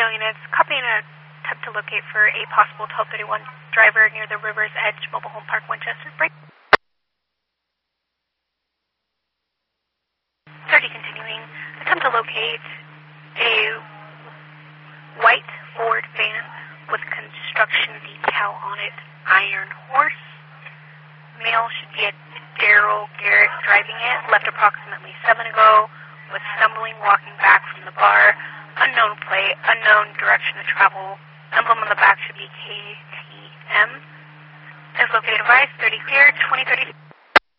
All units, copying an attempt to locate for a possible 1231 driver near the River's Edge Mobile Home Park, Winchester. Break. 30 continuing. Attempt to locate a white Ford van with construction decal on it. Iron Horse. Male should be a Daryl Garrett driving it. Left approximately 7 ago. Was stumbling, walking back from the bar. Unknown plate, unknown direction of travel. Emblem on the back should be KTM. As located device, 30 clear, 2036.